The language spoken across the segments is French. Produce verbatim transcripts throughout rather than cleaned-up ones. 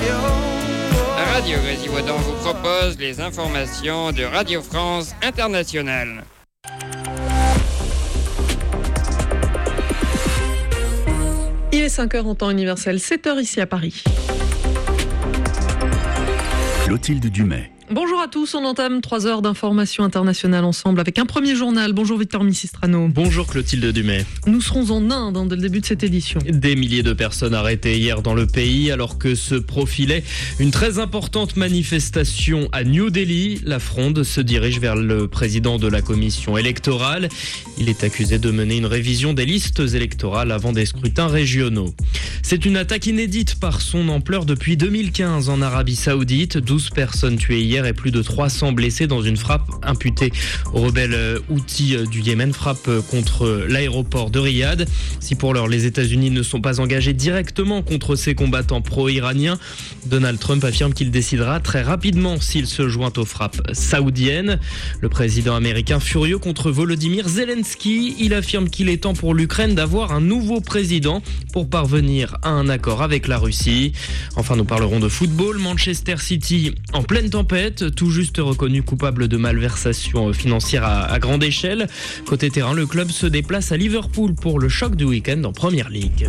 Radio Grésivaudan vous propose les informations de Radio France Internationale. Il est cinq heures en temps universel, sept heures ici à Paris. Clotilde Dumais. Bonjour à tous, on entame trois heures d'information internationale ensemble avec un premier journal. Bonjour Victor Missistrano. Bonjour Clotilde Dumais. Nous serons en Inde hein, dès le début de cette édition. Des milliers de personnes arrêtées hier dans le pays alors que se profilait une très importante manifestation à New Delhi. La fronde se dirige vers le président de la commission électorale. Il est accusé de mener une révision des listes électorales avant des scrutins régionaux. C'est une attaque inédite par son ampleur depuis deux mille quinze en Arabie Saoudite. douze personnes tuées hier et plus de trois cents blessés dans une frappe imputée aux rebelles Houthis du Yémen, frappe contre l'aéroport de Riyad. Si pour l'heure les États-Unis ne sont pas engagés directement contre ces combattants pro-iraniens, Donald Trump affirme qu'il décidera très rapidement s'il se joint aux frappes saoudiennes. Le président américain furieux contre Volodymyr Zelensky, il affirme qu'il est temps pour l'Ukraine d'avoir un nouveau président pour parvenir à un accord avec la Russie. Enfin, nous parlerons de football. Manchester City en pleine tempête, tout juste reconnu coupable de malversation financière à, à grande échelle. Côté terrain, le club se déplace à Liverpool pour le choc du week-end en Premier League.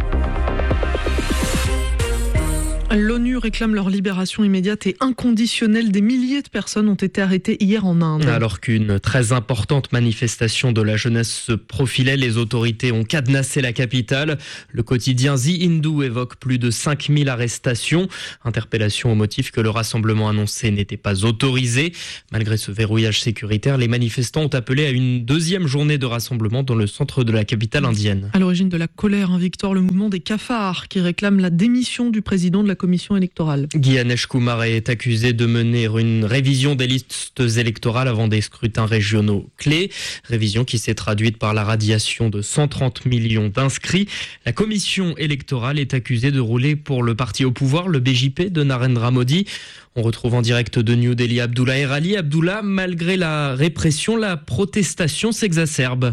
L'ONU réclame leur libération immédiate et inconditionnelle. Des milliers de personnes ont été arrêtées hier en Inde. Alors qu'une très importante manifestation de la jeunesse se profilait, les autorités ont cadenassé la capitale. Le quotidien The Hindu évoque plus de cinq mille arrestations. Interpellation au motif que le rassemblement annoncé n'était pas autorisé. Malgré ce verrouillage sécuritaire, les manifestants ont appelé à une deuxième journée de rassemblement dans le centre de la capitale indienne. À l'origine de la colère, hein, Victor, le mouvement des cafards qui réclame la démission du président de la commission électorale. Ganesh Kumar est accusé de mener une révision des listes électorales avant des scrutins régionaux clés. Révision qui s'est traduite par la radiation de cent trente millions d'inscrits. La commission électorale est accusée de rouler pour le parti au pouvoir, le B J P de Narendra Modi. On retrouve en direct de New Delhi Abdullah Erali. Abdullah, malgré la répression, la protestation s'exacerbe.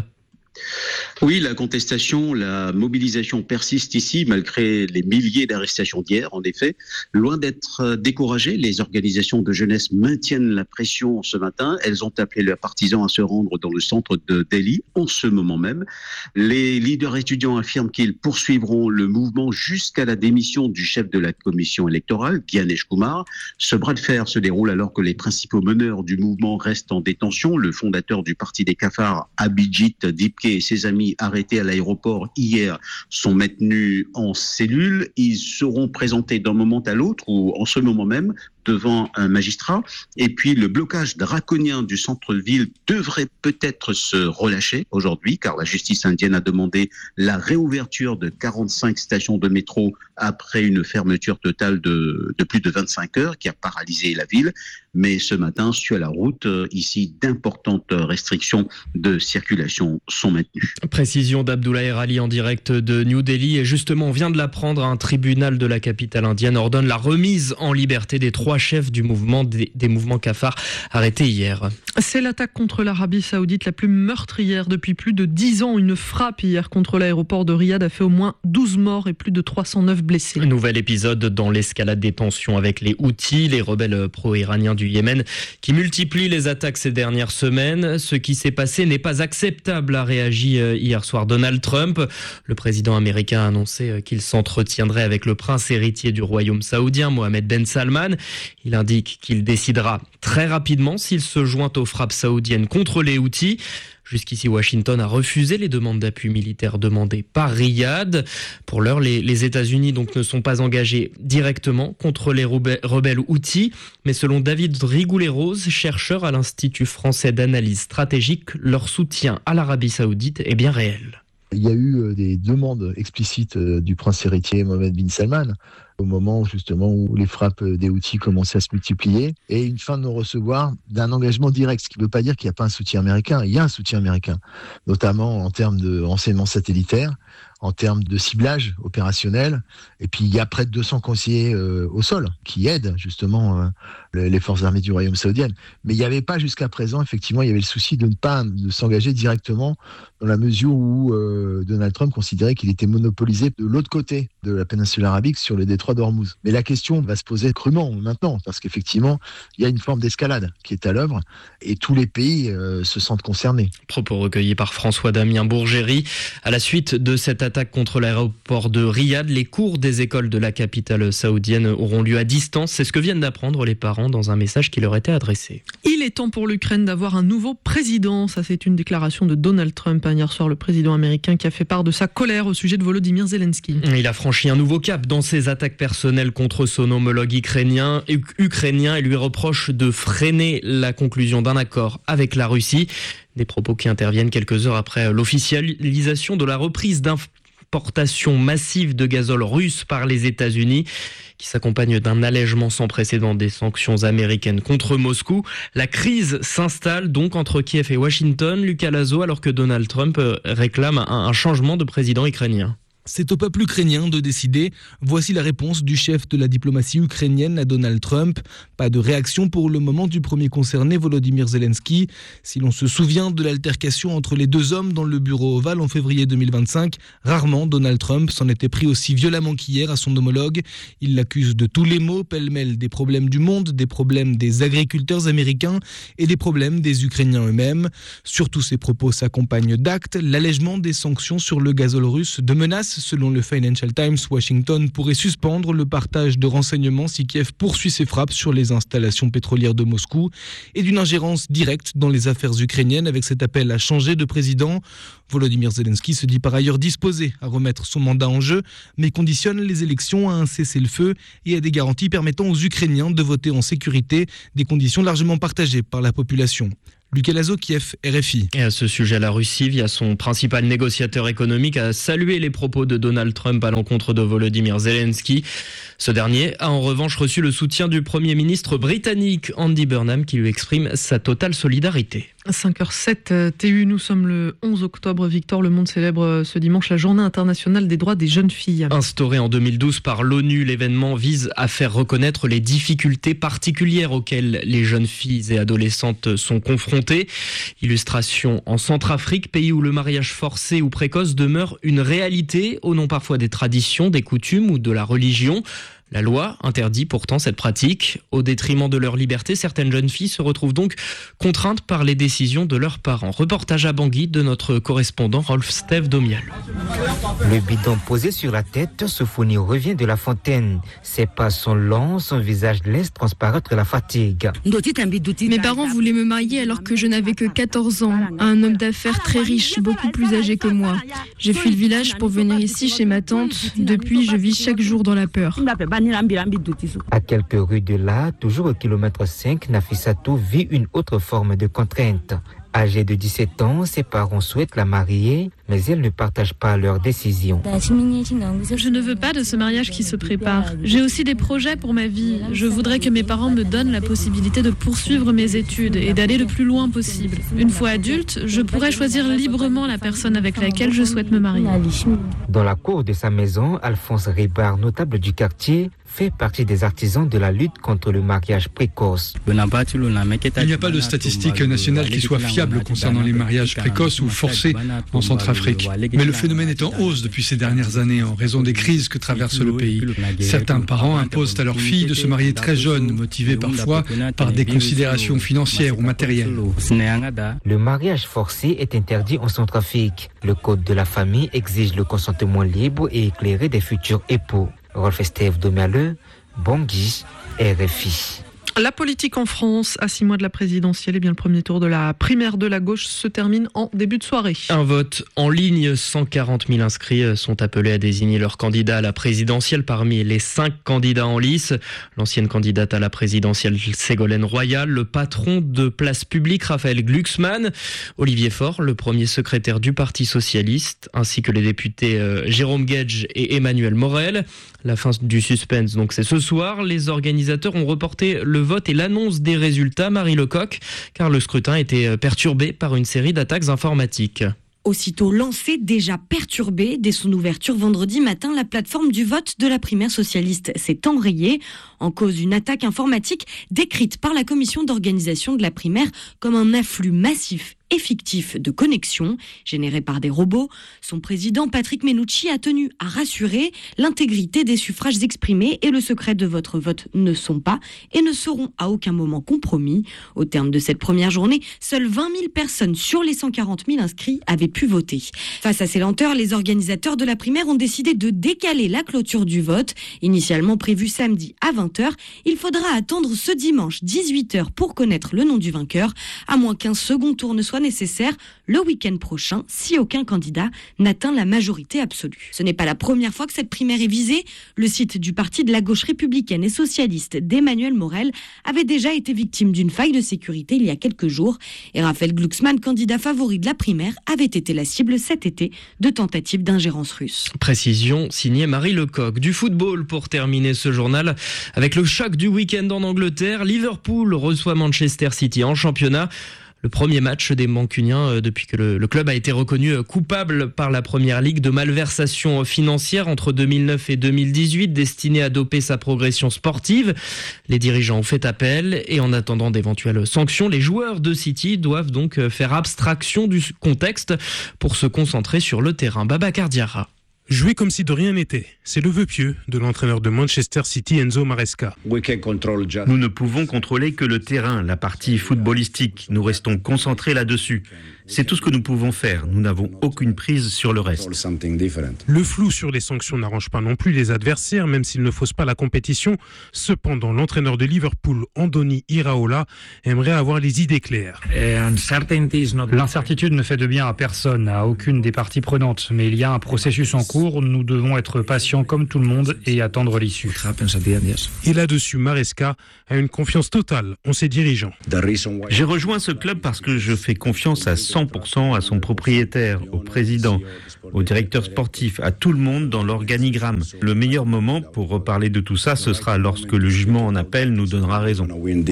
Oui, la contestation, la mobilisation persiste ici, malgré les milliers d'arrestations d'hier, en effet. Loin d'être découragées, les organisations de jeunesse maintiennent la pression ce matin. Elles ont appelé leurs partisans à se rendre dans le centre de Delhi en ce moment même. Les leaders étudiants affirment qu'ils poursuivront le mouvement jusqu'à la démission du chef de la commission électorale, Ganesh Kumar. Ce bras de fer se déroule alors que les principaux meneurs du mouvement restent en détention. Le fondateur du parti des cafards, Abhijit Dipke, et ses amis arrêtés à l'aéroport hier sont maintenus en cellule. Ils seront présentés d'un moment à l'autre ou en ce moment même devant un magistrat. Et puis le blocage draconien du centre-ville devrait peut-être se relâcher aujourd'hui, car la justice indienne a demandé la réouverture de quarante-cinq stations de métro après une fermeture totale de, de plus de vingt-cinq heures qui a paralysé la ville. Mais ce matin, sur la route, ici, d'importantes restrictions de circulation sont maintenues. Précision d'Abdullah Erali en direct de New Delhi. Et justement, on vient de l'apprendre, un tribunal de la capitale indienne ordonne la remise en liberté des trois chefs du mouvement des, des mouvements cafards arrêtés hier. C'est l'attaque contre l'Arabie Saoudite la plus meurtrière depuis plus de dix ans. Une frappe hier contre l'aéroport de Riyad a fait au moins douze morts et plus de trois cent neuf blessés. Un nouvel épisode dans l'escalade des tensions avec les Houthis, les rebelles pro-iraniens du Yémen, qui multiplient les attaques ces dernières semaines. Ce qui s'est passé n'est pas acceptable, a réagi hier soir Donald Trump. Le président américain a annoncé qu'il s'entretiendrait avec le prince héritier du royaume saoudien, Mohammed Ben Salman. Il indique qu'il décidera très rapidement s'il se joint aux frappes saoudiennes contre les Houthis. Jusqu'ici, Washington a refusé les demandes d'appui militaire demandées par Riyad. Pour l'heure, les, les États-Unis donc ne sont pas engagés directement contre les rebelles, rebelles Houthis. Mais selon David Rigoulet-Rose, chercheur à l'Institut français d'analyse stratégique, leur soutien à l'Arabie Saoudite est bien réel. Il y a eu des demandes explicites du prince héritier Mohammed bin Salman au moment justement où les frappes des Houthis commençaient à se multiplier et une fin de non-recevoir d'un engagement direct, ce qui ne veut pas dire qu'il n'y a pas un soutien américain. Il y a un soutien américain, notamment en termes de renseignement satellitaire, en termes de ciblage opérationnel. Et puis il y a près de deux cents conseillers euh, au sol qui aident justement euh, les forces armées du Royaume saoudien. Mais il n'y avait pas jusqu'à présent, effectivement, il y avait le souci de ne pas de s'engager directement dans la mesure où euh, Donald Trump considérait qu'il était monopolisé de l'autre côté de la péninsule arabique sur le détroit d'Ormuz. Mais la question va se poser crûment maintenant, parce qu'effectivement, il y a une forme d'escalade qui est à l'œuvre et tous les pays euh, se sentent concernés. Propos recueillis par François-Damien Bourgéry. À la suite de cette attaque contre l'aéroport de Riyad, les cours des écoles de la capitale saoudienne auront lieu à distance. C'est ce que viennent d'apprendre les parents dans un message qui leur était adressé. Il est temps pour l'Ukraine d'avoir un nouveau président. Ça, c'est une déclaration de Donald Trump hier soir, le président américain qui a fait part de sa colère au sujet de Volodymyr Zelensky. Il a franchi un nouveau cap dans ses attaques personnelles contre son homologue ukrainien, ukrainien et lui reproche de freiner la conclusion d'un accord avec la Russie. Des propos qui interviennent quelques heures après l'officialisation de la reprise d'importation massive de gazole russe par les États-Unis, qui s'accompagne d'un allègement sans précédent des sanctions américaines contre Moscou. La crise s'installe donc entre Kiev et Washington, Lucas Lazo, alors que Donald Trump réclame un changement de président ukrainien. C'est au peuple ukrainien de décider. Voici la réponse du chef de la diplomatie ukrainienne à Donald Trump. Pas de réaction pour le moment du premier concerné, Volodymyr Zelensky. Si l'on se souvient de l'altercation entre les deux hommes dans le bureau ovale en février deux mille vingt-cinq, rarement Donald Trump s'en était pris aussi violemment qu'hier à son homologue. Il l'accuse de tous les maux, pêle-mêle des problèmes du monde, des problèmes des agriculteurs américains et des problèmes des Ukrainiens eux-mêmes. Surtout, ces propos s'accompagnent d'actes, l'allègement des sanctions sur le gazole russe, de menaces. Selon le Financial Times, Washington pourrait suspendre le partage de renseignements si Kiev poursuit ses frappes sur les installations pétrolières de Moscou et d'une ingérence directe dans les affaires ukrainiennes avec cet appel à changer de président. Volodymyr Zelensky se dit par ailleurs disposé à remettre son mandat en jeu, mais conditionne les élections à un cessez-le-feu et à des garanties permettant aux Ukrainiens de voter en sécurité, des conditions largement partagées par la population. Lucas Lazo, Kiev, R F I. Et à ce sujet, la Russie, via son principal négociateur économique, a salué les propos de Donald Trump à l'encontre de Volodymyr Zelensky. Ce dernier a en revanche reçu le soutien du Premier ministre britannique Andy Burnham qui lui exprime sa totale solidarité. cinq heures sept T U, nous sommes le onze octobre. Victor, le monde célèbre ce dimanche la Journée internationale des droits des jeunes filles. Instauré en deux mille douze par l'ONU, l'événement vise à faire reconnaître les difficultés particulières auxquelles les jeunes filles et adolescentes sont confrontées. Illustration en Centrafrique, pays où le mariage forcé ou précoce demeure une réalité au nom parfois des traditions, des coutumes ou de la religion. La loi interdit pourtant cette pratique. Au détriment de leur liberté, certaines jeunes filles se retrouvent donc contraintes par les décisions de leurs parents. Reportage à Bangui de notre correspondant Rolf Steve Domial. Le bidon posé sur la tête, Sofoni revient de la fontaine. Ses pas sont longs, son visage laisse transparaître la fatigue. Mes parents voulaient me marier alors que je n'avais que quatorze ans, à un homme d'affaires très riche, beaucoup plus âgé que moi. J'ai fui le village pour venir ici chez ma tante. Depuis, je vis chaque jour dans la peur. À quelques rues de là, toujours au kilomètre cinq, Nafissatou vit une autre forme de contrainte. Âgée de dix-sept ans, ses parents souhaitent la marier, mais elle ne partage pas leur décision. Je ne veux pas de ce mariage qui se prépare. J'ai aussi des projets pour ma vie. Je voudrais que mes parents me donnent la possibilité de poursuivre mes études et d'aller le plus loin possible. Une fois adulte, je pourrais choisir librement la personne avec laquelle je souhaite me marier. Dans la cour de sa maison, Alphonse Ribard, notable du quartier, fait partie des artisans de la lutte contre le mariage précoce. Il n'y a pas de statistiques nationales qui soient fiables concernant les mariages précoces ou forcés en Centrafrique. Mais le phénomène est en hausse depuis ces dernières années en raison des crises que traverse le pays. Certains parents imposent à leurs filles de se marier très jeunes, motivés parfois par des considérations financières ou matérielles. Le mariage forcé est interdit en Centrafrique. Le code de la famille exige le consentement libre et éclairé des futurs époux. Rolf Steve Domialeux, Bangui, R F I. La politique en France, à six mois de la présidentielle, et bien le premier tour de la primaire de la gauche se termine en début de soirée. Un vote en ligne, cent quarante mille inscrits sont appelés à désigner leur candidat à la présidentielle parmi les cinq candidats en lice. L'ancienne candidate à la présidentielle Ségolène Royal, le patron de Place Publique Raphaël Glucksmann, Olivier Faure, le premier secrétaire du Parti Socialiste, ainsi que les députés euh, Jérôme Guedj et Emmanuel Morel. La fin du suspense, donc c'est ce soir. Les organisateurs ont reporté le vote et l'annonce des résultats, Marie Lecoq, car le scrutin était perturbé par une série d'attaques informatiques. Aussitôt lancée, déjà perturbée, dès son ouverture vendredi matin, la plateforme du vote de la primaire socialiste s'est enrayée. En cause une attaque informatique décrite par la commission d'organisation de la primaire comme un afflux massif et fictif de connexions générées par des robots. Son président Patrick Mennucci a tenu à rassurer: l'intégrité des suffrages exprimés et le secret de votre vote ne sont pas et ne seront à aucun moment compromis. Au terme de cette première journée, seules vingt mille personnes sur les cent quarante mille inscrits avaient pu voter. Face à ces lenteurs, les organisateurs de la primaire ont décidé de décaler la clôture du vote. Initialement prévue samedi à vingt heures, il faudra attendre ce dimanche dix-huit heures pour connaître le nom du vainqueur, à moins qu'un second tour ne soit nécessaire le week-end prochain si aucun candidat n'atteint la majorité absolue. Ce n'est pas la première fois que cette primaire est visée. Le site du parti de la gauche républicaine et socialiste d'Emmanuel Morel avait déjà été victime d'une faille de sécurité il y a quelques jours et Raphaël Glucksmann, candidat favori de la primaire, avait été la cible cet été de tentatives d'ingérence russe. Précision signée Marie Lecoq. Du football pour terminer ce journal avec le choc du week-end en Angleterre. Liverpool reçoit Manchester City en championnat. Le premier match des Mancuniens depuis que le, le club a été reconnu coupable par la Première Ligue de malversation financière entre deux mille neuf et deux mille dix-huit destinée à doper sa progression sportive. Les dirigeants ont fait appel et en attendant d'éventuelles sanctions, les joueurs de City doivent donc faire abstraction du contexte pour se concentrer sur le terrain. Babacar Diarra. Jouer comme si de rien n'était, c'est le vœu pieux de l'entraîneur de Manchester City, Enzo Maresca. Nous ne pouvons contrôler que le terrain, la partie footballistique. Nous restons concentrés là-dessus. C'est tout ce que nous pouvons faire. Nous n'avons aucune prise sur le reste. Le flou sur les sanctions n'arrange pas non plus les adversaires, même s'ils ne faussent pas la compétition. Cependant, l'entraîneur de Liverpool, Andoni Iraola, aimerait avoir les idées claires. L'incertitude ne fait de bien à personne, à aucune des parties prenantes. Mais il y a un processus en cours. Nous devons être patients comme tout le monde et attendre l'issue. Et là-dessus, Maresca a une confiance totale en ses dirigeants. J'ai rejoint ce club parce que je fais confiance à cent pour cent à son propriétaire, au président, au directeur sportif, à tout le monde dans l'organigramme. Le meilleur moment pour reparler de tout ça, ce sera lorsque le jugement en appel nous donnera raison.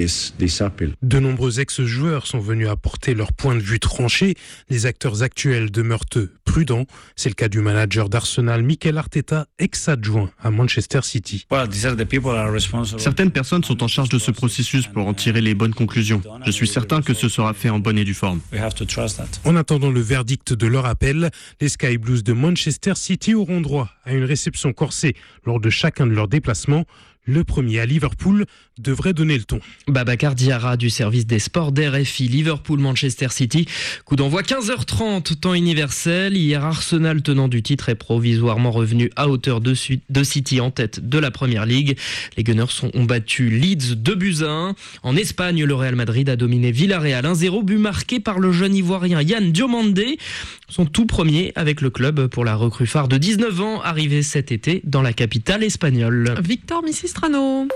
De nombreux ex-joueurs sont venus apporter leur point de vue tranché. Les acteurs actuels demeurent eux prudents. C'est le cas du manager d'Arsenal, Mikel Arteta, ex-adjoint à Manchester City. Certaines personnes sont en charge de ce processus pour en tirer les bonnes conclusions. Je suis certain que ce sera fait en bonne et due forme. En attendant le verdict de leur appel, les Sky Blues de Manchester City auront droit à une réception corsée lors de chacun de leurs déplacements. Le premier à Liverpool devrait donner le ton. Babacar Diarra du service des sports d'R F I. Liverpool-Manchester City. Coup d'envoi quinze heures trente, temps universel. Hier, Arsenal, tenant du titre, est provisoirement revenu à hauteur de, de City en tête de la Première Ligue. Les Gunners ont battu Leeds deux buts à un. En Espagne, le Real Madrid a dominé Villarreal un zéro, but marqué par le jeune Ivoirien Yann Diomandé. Son tout premier avec le club pour la recrue phare de dix-neuf ans, arrivé cet été dans la capitale espagnole. Victor Missistrano.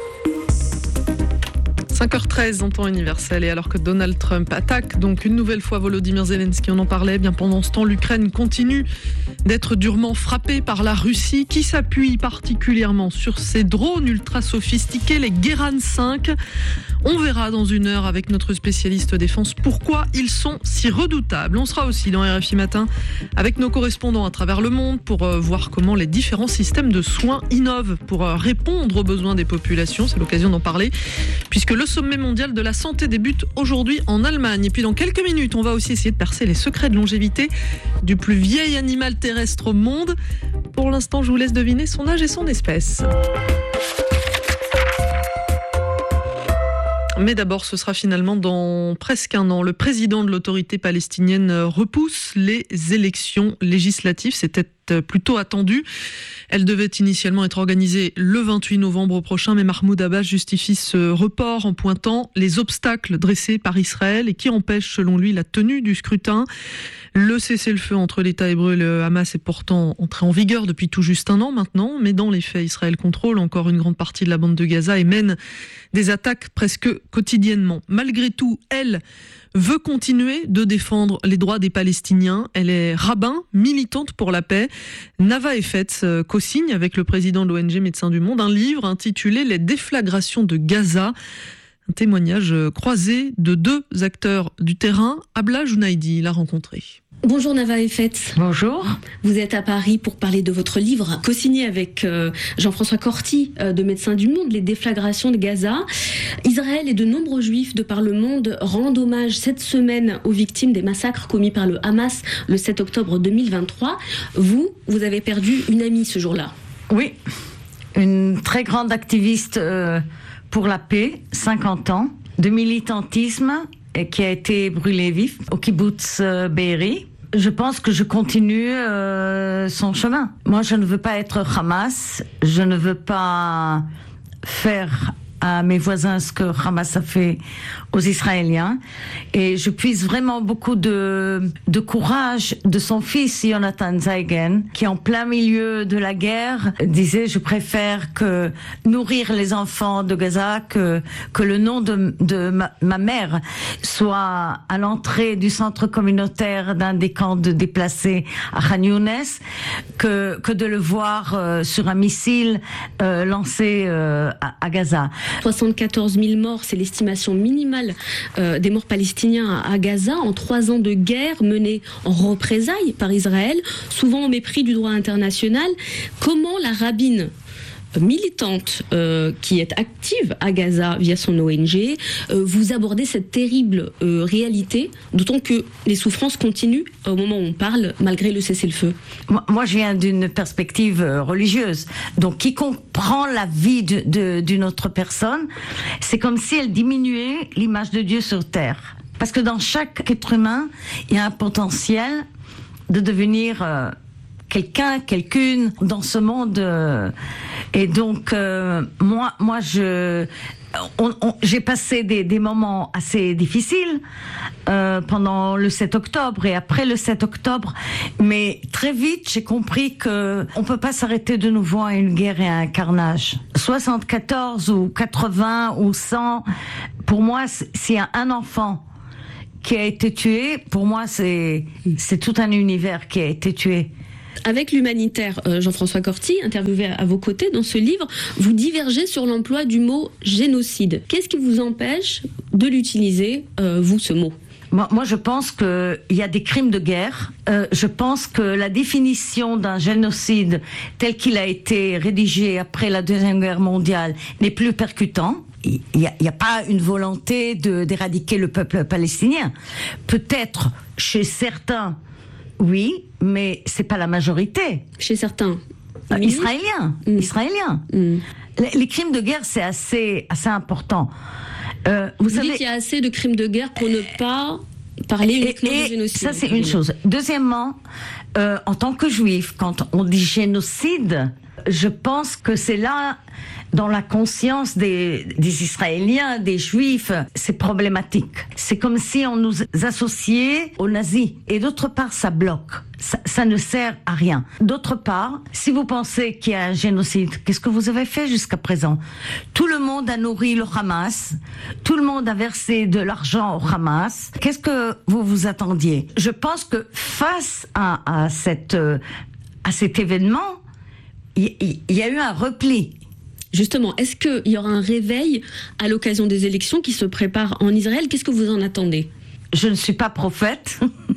cinq heures treize en temps universel, et alors que Donald Trump attaque donc une nouvelle fois Volodymyr Zelensky, on en parlait, bien pendant ce temps l'Ukraine continue d'être durement frappée par la Russie qui s'appuie particulièrement sur ses drones ultra sophistiqués, les Guéran cinq. On verra dans une heure avec notre spécialiste défense pourquoi ils sont si redoutables. On sera aussi dans R F I Matin avec nos correspondants à travers le monde pour voir comment les différents systèmes de soins innovent pour répondre aux besoins des populations. C'est l'occasion d'en parler puisque le sommet mondial de la santé débute aujourd'hui en Allemagne. Et puis dans quelques minutes, on va aussi essayer de percer les secrets de longévité du plus vieil animal terrestre au monde. Pour l'instant, je vous laisse deviner son âge et son espèce. Mais d'abord, ce sera finalement dans presque un an. Le président de l'autorité palestinienne repousse les élections législatives. C'était plutôt attendu. Elles devaient initialement être organisées le vingt-huit novembre prochain, mais Mahmoud Abbas justifie ce report en pointant les obstacles dressés par Israël et qui empêchent, selon lui, la tenue du scrutin. Le cessez-le-feu entre l'État hébreu et le Hamas est pourtant entré en vigueur depuis tout juste un an maintenant, mais dans les faits, Israël contrôle encore une grande partie de la bande de Gaza et mène des attaques presque quotidiennement. Malgré tout, elle veut continuer de défendre les droits des Palestiniens. Elle est rabbin, militante pour la paix. Nava Efetz co-signe avec le président de l'O N G Médecins du Monde un livre intitulé « Les déflagrations de Gaza ». Un témoignage croisé de deux acteurs du terrain. Abla Jounaidi l'a rencontré. Bonjour Nava Effet. Bonjour. Vous êtes à Paris pour parler de votre livre, co-signé avec euh, Jean-François Corti euh, de Médecins du Monde, Les déflagrations de Gaza. Israël et de nombreux juifs de par le monde rendent hommage cette semaine aux victimes des massacres commis par le Hamas le sept octobre deux mille vingt-trois. Vous, vous avez perdu une amie ce jour-là. Oui, une très grande activiste euh, pour la paix, cinquante ans, de militantisme, et qui a été brûlée vif au kibbutz euh, Be'eri. Je pense que je continue euh, son chemin. Moi, je ne veux pas être Hamas, je ne veux pas faire à mes voisins ce que Hamas a fait aux Israéliens. Et je puise vraiment beaucoup de, de courage de son fils, Jonathan Zeigen, qui en plein milieu de la guerre disait « Je préfère que nourrir les enfants de Gaza que, que le nom de, de ma, ma mère soit à l'entrée du centre communautaire d'un des camps de déplacés à Khan Younes, que, que de le voir euh, sur un missile euh, lancé euh, à, à Gaza. » soixante-quatorze mille morts, c'est l'estimation minimale euh, des morts palestiniens à, à Gaza en trois ans de guerre menée en représailles par Israël, souvent au mépris du droit international. Comment la rabbine militante euh, qui est active à Gaza via son O N G, euh, vous abordez cette terrible euh, réalité, d'autant que les souffrances continuent au moment où on parle, malgré le cessez-le-feu. Moi, moi je viens d'une perspective euh, religieuse, donc qui comprend la vie de, de, d'une autre personne, c'est comme si elle diminuait l'image de Dieu sur terre. Parce que dans chaque être humain, il y a un potentiel de devenir euh, quelqu'un, quelqu'une dans ce monde. Euh, et donc, euh, moi, moi, je, on, on, j'ai passé des, des moments assez difficiles euh, pendant le sept octobre et après le sept octobre. Mais très vite, j'ai compris que on peut pas s'arrêter de nouveau à une guerre et à un carnage. soixante-quatorze ou quatre-vingts ou cent, pour moi, s'il y a un enfant qui a été tué, pour moi, c'est, c'est tout un univers qui a été tué. Avec l'humanitaire euh, Jean-François Corti, interviewé à vos côtés dans ce livre, vous divergez sur l'emploi du mot génocide. Qu'est-ce qui vous empêche de l'utiliser, euh, vous, ce mot ? Moi, moi, je pense qu'il y a des crimes de guerre. Euh, je pense que la définition d'un génocide tel qu'il a été rédigé après la Deuxième Guerre mondiale n'est plus percutant. Il n'y a, a pas une volonté de, d'éradiquer le peuple palestinien. Peut-être chez certains, oui, mais c'est pas la majorité. Chez certains euh, Israéliens. Mmh. Israéliens. Mmh. Les, les crimes de guerre, c'est assez, assez important. Euh, vous, vous savez, dites qu'il y a assez de crimes de guerre pour ne pas parler uniquement de génocide. Ça, c'est une chose. Deuxièmement, euh, en tant que juif, quand on dit génocide, je pense que c'est là, dans la conscience des, des Israéliens, des Juifs, c'est problématique. C'est comme si on nous associait aux nazis. Et d'autre part, ça bloque. Ça, ça ne sert à rien. D'autre part, si vous pensez qu'il y a un génocide, qu'est-ce que vous avez fait jusqu'à présent ? Tout le monde a nourri le Hamas. Tout le monde a versé de l'argent au Hamas. Qu'est-ce que vous vous attendiez ? Je pense que face à, à, cette, à cet événement, il y, y a eu un repli. Justement, est-ce qu'il y aura un réveil à l'occasion des élections qui se préparent en Israël ? Qu'est-ce que vous en attendez ? Je ne suis pas prophète.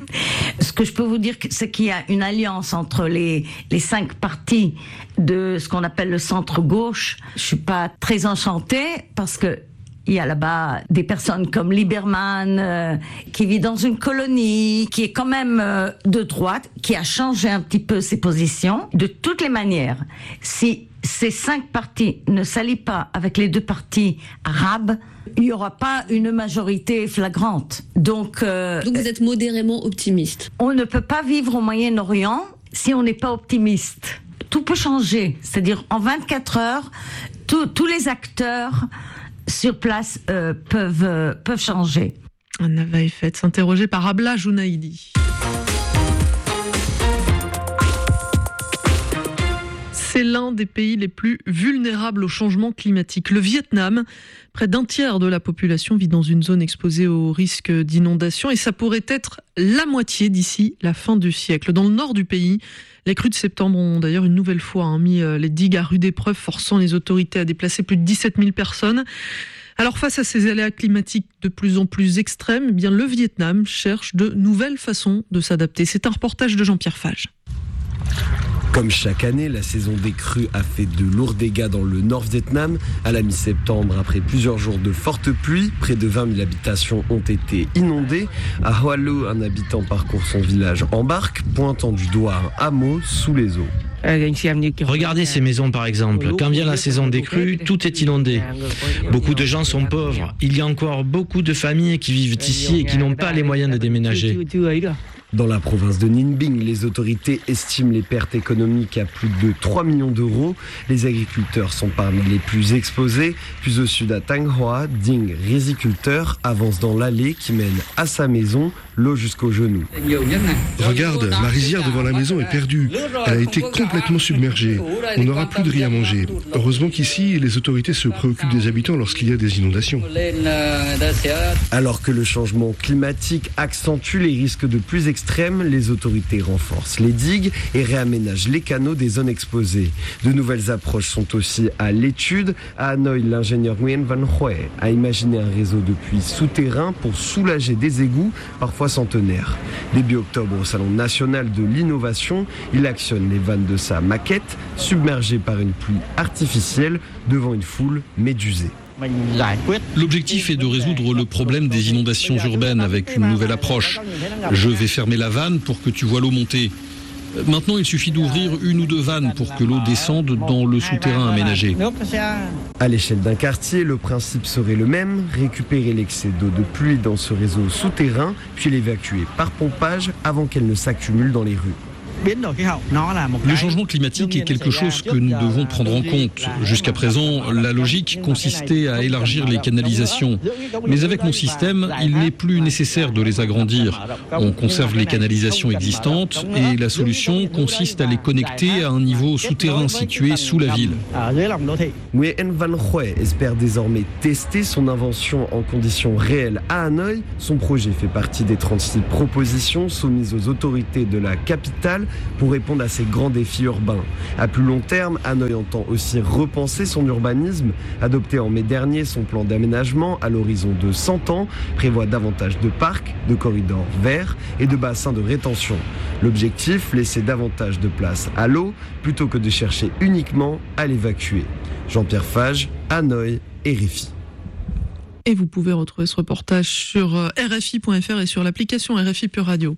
Ce que je peux vous dire, c'est qu'il y a une alliance entre les, les cinq partis de ce qu'on appelle le centre-gauche. Je suis pas très enchantée parce que il y a là-bas des personnes comme Lieberman, euh, qui vit dans une colonie, qui est quand même euh, de droite, qui a changé un petit peu ses positions. De toutes les manières, si ces cinq partis ne s'allient pas avec les deux partis arabes, il n'y aura pas une majorité flagrante. Donc, euh, Donc vous êtes modérément optimiste. On ne peut pas vivre au Moyen-Orient si on n'est pas optimiste. Tout peut changer. C'est-à-dire, en vingt-quatre heures, tout, tous les acteurs sur place euh, peuvent, euh, peuvent changer. Nava Effet, s'interroger par Abla Jounaïdi. C'est l'un des pays les plus vulnérables au changement climatique. Le Vietnam, près d'un tiers de la population vit dans une zone exposée au risque d'inondation et ça pourrait être la moitié d'ici la fin du siècle. Dans le nord du pays, les crues de septembre ont d'ailleurs une nouvelle fois hein, mis les digues à rude épreuve, forçant les autorités à déplacer plus de dix-sept mille personnes. Alors face à ces aléas climatiques de plus en plus extrêmes, eh bien le Vietnam cherche de nouvelles façons de s'adapter. C'est un reportage de Jean-Pierre Fage. Comme chaque année, la saison des crues a fait de lourds dégâts dans le nord Vietnam. À la mi-septembre, après plusieurs jours de fortes pluies, près de vingt mille habitations ont été inondées. À Hoa Lo, un habitant parcourt son village en barque, pointant du doigt un hameau sous les eaux. Regardez ces maisons par exemple. Quand vient la saison des crues, tout est inondé. Beaucoup de gens sont pauvres. Il y a encore beaucoup de familles qui vivent ici et qui n'ont pas les moyens de déménager. Dans la province de Ninh Binh, les autorités estiment les pertes économiques à plus de trois millions d'euros. Les agriculteurs sont parmi les plus exposés. Plus au sud à Thanh Hoa, Ding, riziculteur, avance dans l'allée qui mène à sa maison, l'eau jusqu'aux genoux. Regarde, la rizière devant la maison est perdue. Elle a été complètement submergée. On n'aura plus de riz à manger. Heureusement qu'ici, les autorités se préoccupent des habitants lorsqu'il y a des inondations. Alors que le changement climatique accentue les risques de plus extrêmes, les autorités renforcent les digues et réaménagent les canaux des zones exposées. De nouvelles approches sont aussi à l'étude. À Hanoï, l'ingénieur Nguyen Van Hue a imaginé un réseau de puits souterrains pour soulager des égouts, parfois centenaires. Début octobre, au Salon national de l'innovation, il actionne les vannes de sa maquette, submergées par une pluie artificielle devant une foule médusée. L'objectif est de résoudre le problème des inondations urbaines avec une nouvelle approche. Je vais fermer la vanne pour que tu vois l'eau monter. Maintenant, il suffit d'ouvrir une ou deux vannes pour que l'eau descende dans le souterrain aménagé. À l'échelle d'un quartier, le principe serait le même, récupérer l'excès d'eau de pluie dans ce réseau souterrain, puis l'évacuer par pompage avant qu'elle ne s'accumule dans les rues. Le changement climatique est quelque chose que nous devons prendre en compte. Jusqu'à présent, la logique consistait à élargir les canalisations. Mais avec mon système, il n'est plus nécessaire de les agrandir. On conserve les canalisations existantes et la solution consiste à les connecter à un niveau souterrain situé sous la ville. Nguyen Van Hue espère désormais tester son invention en conditions réelles à Hanoï. Son projet fait partie des trente-six propositions soumises aux autorités de la capitale pour répondre à ces grands défis urbains. À plus long terme, Hanoï entend aussi repenser son urbanisme. Adopté en mai dernier, son plan d'aménagement à l'horizon de cent ans prévoit davantage de parcs, de corridors verts et de bassins de rétention. L'objectif, laisser davantage de place à l'eau plutôt que de chercher uniquement à l'évacuer. Jean-Pierre Fage, Hanoï et R F I. Et vous pouvez retrouver ce reportage sur R F I point F R et sur l'application R F I Pure Radio.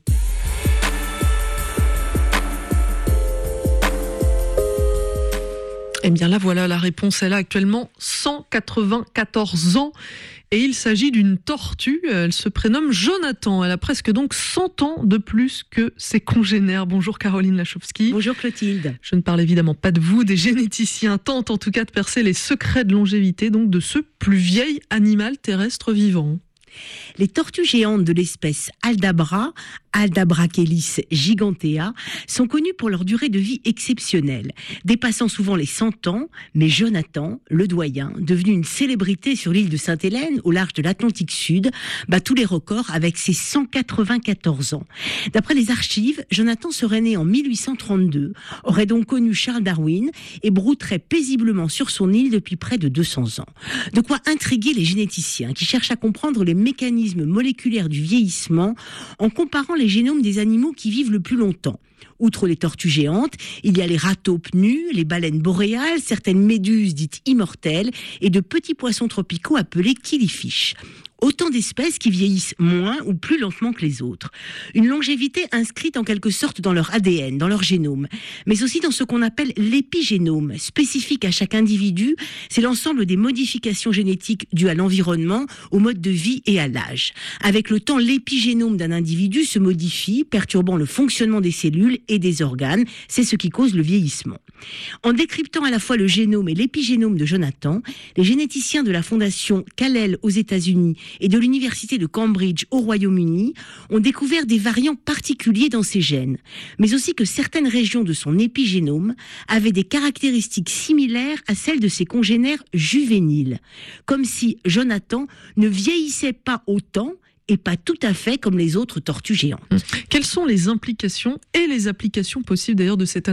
Eh bien là, voilà la réponse. Elle a actuellement cent quatre-vingt-quatorze ans et il s'agit d'une tortue. Elle se prénomme Jonathan. Elle a presque donc cent ans de plus que ses congénères. Bonjour Caroline Lachowski. Bonjour Clotilde. Je ne parle évidemment pas de vous. Des généticiens tentent en tout cas de percer les secrets de longévité donc de ce plus vieil animal terrestre vivant. Les tortues géantes de l'espèce Aldabra, Aldabrachelys gigantea, sont connues pour leur durée de vie exceptionnelle, dépassant souvent les cent ans, mais Jonathan, le doyen, devenu une célébrité sur l'île de Sainte-Hélène, au large de l'Atlantique Sud, bat tous les records avec ses cent quatre-vingt-quatorze ans. D'après les archives, Jonathan serait né en mille huit cent trente-deux, aurait donc connu Charles Darwin et brouterait paisiblement sur son île depuis près de deux cents ans. De quoi intriguer les généticiens qui cherchent à comprendre les mécanismes moléculaires du vieillissement en comparant les génomes des animaux qui vivent le plus longtemps. Outre les tortues géantes, il y a les rataupes nus, les baleines boréales, certaines méduses dites immortelles et de petits poissons tropicaux appelés killifish. Autant d'espèces qui vieillissent moins ou plus lentement que les autres. Une longévité inscrite en quelque sorte dans leur A D N, dans leur génome, mais aussi dans ce qu'on appelle l'épigénome, spécifique à chaque individu. C'est l'ensemble des modifications génétiques dues à l'environnement, au mode de vie et à l'âge. Avec le temps, l'épigénome d'un individu se modifie, perturbant le fonctionnement des cellules et des organes. C'est ce qui cause le vieillissement. En décryptant à la fois le génome et l'épigénome de Jonathan, les généticiens de la fondation Callel aux États-Unis et de l'université de Cambridge au Royaume-Uni ont découvert des variants particuliers dans ses gènes, mais aussi que certaines régions de son épigénome avaient des caractéristiques similaires à celles de ses congénères juvéniles, comme si Jonathan ne vieillissait pas autant et pas tout à fait comme les autres tortues géantes. Quelles sont les implications et les applications possibles d'ailleurs de cette analyse ?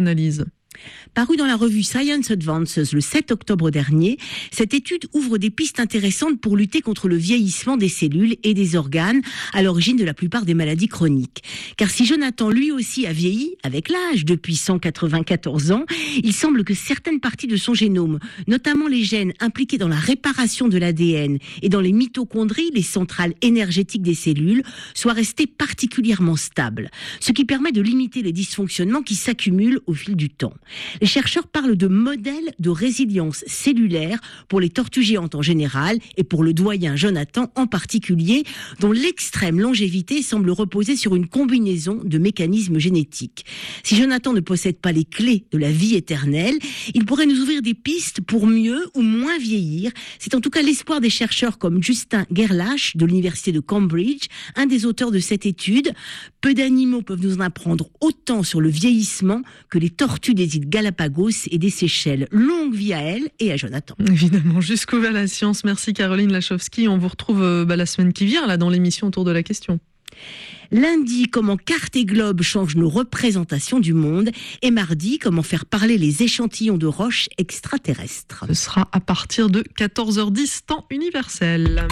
Paru dans la revue Science Advances le sept octobre dernier, cette étude ouvre des pistes intéressantes pour lutter contre le vieillissement des cellules et des organes à l'origine de la plupart des maladies chroniques. Car si Jonathan lui aussi a vieilli avec l'âge depuis cent quatre-vingt-quatorze ans, il semble que certaines parties de son génome, notamment les gènes impliqués dans la réparation de l'A D N et dans les mitochondries, les centrales énergétiques des cellules, soient restées particulièrement stables, ce qui permet de limiter les dysfonctionnements qui s'accumulent au fil du temps. Les chercheurs parlent de modèles de résilience cellulaire pour les tortues géantes en général et pour le doyen Jonathan en particulier, dont l'extrême longévité semble reposer sur une combinaison de mécanismes génétiques. Si Jonathan ne possède pas les clés de la vie éternelle, il pourrait nous ouvrir des pistes pour mieux ou moins vieillir. C'est en tout cas l'espoir des chercheurs comme Justin Gerlach de l'université de Cambridge, un des auteurs de cette étude. Peu d'animaux peuvent nous en apprendre autant sur le vieillissement que les tortues des îles Galapagos et des Seychelles. Longue vie à elle et à Jonathan. Évidemment, jusqu'où va la science. Merci Caroline Lachowski. On vous retrouve euh, bah, la semaine qui vient là dans l'émission Autour de la question. Lundi, comment carte et globe changent nos représentations du monde. Et mardi, comment faire parler les échantillons de roches extraterrestres. Ce sera à partir de quatorze heures dix, temps universel.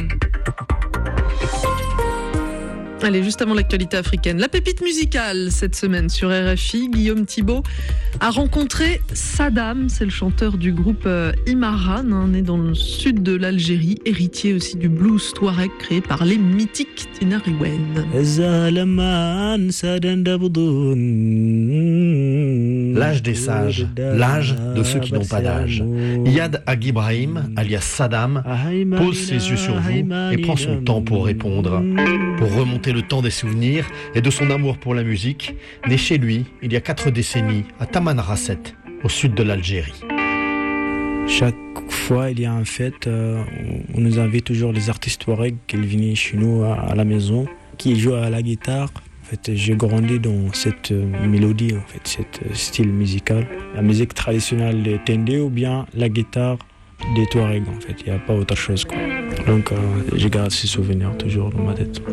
Allez, juste avant l'actualité africaine, la pépite musicale cette semaine sur R F I. Guillaume Thibault a rencontré Saddam, c'est le chanteur du groupe Imaran, hein, né dans le sud de l'Algérie, héritier aussi du blues touareg créé par les mythiques Tinariwen. L'âge des sages, l'âge de ceux qui n'ont pas d'âge. Iyad Ag Ibrahim, alias Saddam, pose ses yeux sur vous et prend son temps pour répondre. Pour remonter le temps des souvenirs et de son amour pour la musique, né chez lui il y a quatre décennies à Tamanrasset, au sud de l'Algérie. Chaque fois il y a un fête, euh, on nous invite toujours les artistes touareg qui viennent chez nous à, à la maison, qui jouent à la guitare. En fait, j'ai grandi dans cette euh, mélodie, en fait, cet euh, style musical. La musique traditionnelle des Tendé ou bien la guitare des Touaregs, en fait, il n'y a pas autre chose, quoi. Donc, euh, je garde ces souvenirs toujours dans ma tête.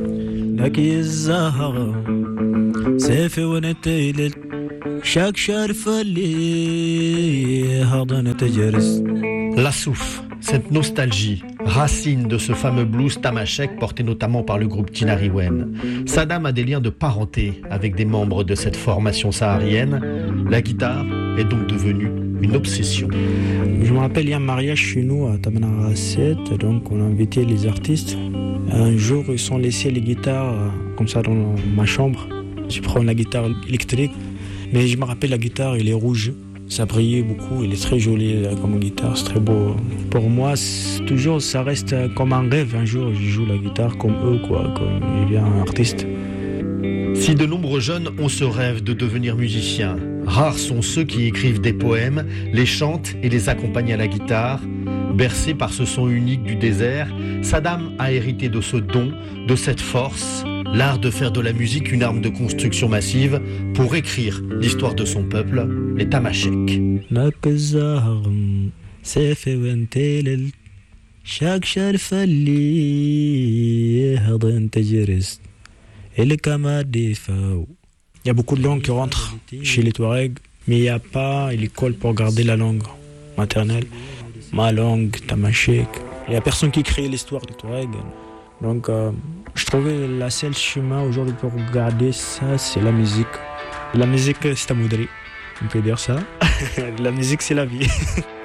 La souf, cette nostalgie, racine de ce fameux blues tamashek porté notamment par le groupe Tinariwen. Saddam a des liens de parenté avec des membres de cette formation saharienne. La guitare est donc devenue une obsession. Je me rappelle, il y a un mariage chez nous à Tamanrasset, donc on a invité les artistes. Un jour, ils sont laissés les guitares comme ça dans ma chambre. Je prends la guitare électrique, mais je me rappelle la guitare, elle est rouge. Ça brillait beaucoup, il est très joli comme guitare, c'est très beau. Pour moi, toujours, ça reste comme un rêve. Un jour, je joue la guitare comme eux, quoi, comme il y a un artiste. Si de nombreux jeunes ont ce rêve de devenir musiciens, rares sont ceux qui écrivent des poèmes, les chantent et les accompagnent à la guitare. Bercé par ce son unique du désert, Saddam a hérité de ce don, de cette force, l'art de faire de la musique une arme de construction massive pour écrire l'histoire de son peuple, les Tamashek. Il y a beaucoup de langues qui rentrent chez les Touaregs, mais il n'y a pas l'école pour garder la langue maternelle. Ma langue, Tamashek. Il n'y a personne qui crée l'histoire des Touaregs. Donc, euh, je trouvais la seule chemin aujourd'hui pour garder ça, c'est la musique. La musique, c'est Tamoudri, on peut dire ça. La musique, c'est la vie.